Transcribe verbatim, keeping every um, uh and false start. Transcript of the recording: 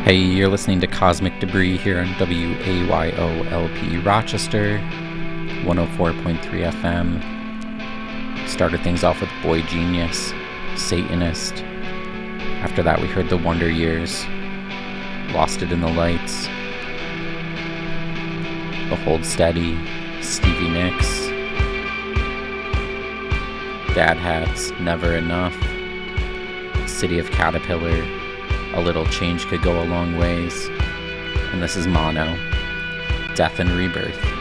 Hey, you're listening to Cosmic Debris here on W A Y O L P Rochester, one oh four point three F M. Started things off with Boy Genius, Satanist. After that we heard The Wonder Years, Lost It in the Lights, The Hold Steady, Stevie Nicks, Dad Hats, Never Enough, City of Caterpillar, A Little Change Could Go a Long Ways, and this is Mono, Death and Rebirth.